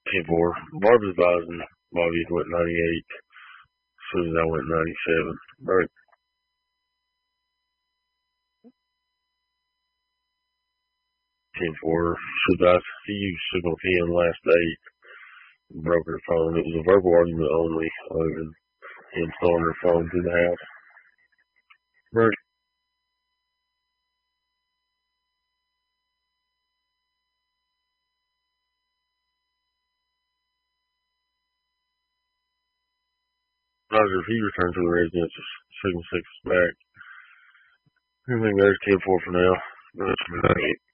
10-4. Barb was advising Bobby went 98. As soon as I went 97. Right. 10-4. He used signal 10 last day. Broke her phone. It was a verbal argument only over him throwing her phone through the house. Right. Roger, if he returned to the residence, Signal 6 is back. Everything there's 10-4 for now.